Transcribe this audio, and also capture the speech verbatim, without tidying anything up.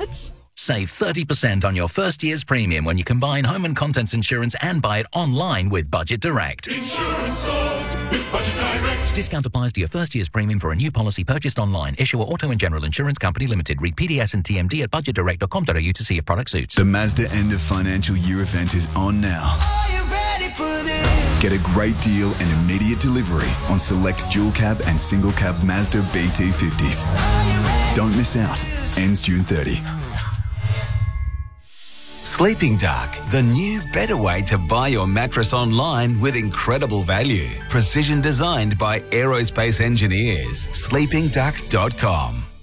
much? Save thirty percent on your first year's premium when you combine home and contents insurance and buy it online with Budget Direct. Insurance solved with Budget Direct. Discount applies to your first year's premium for a new policy purchased online. Issuer Auto and General Insurance Company Limited. Read P D S and T M D at budget direct dot com dot a u to see if product suits. The Mazda end of financial year event is on now. Are you ready for this? Get a great deal and immediate delivery on select dual cab and single cab Mazda B T fifties. Don't miss out. Ends June thirtieth. Sleeping Duck, the new better way to buy your mattress online with incredible value. Precision designed by aerospace engineers. sleeping duck dot com.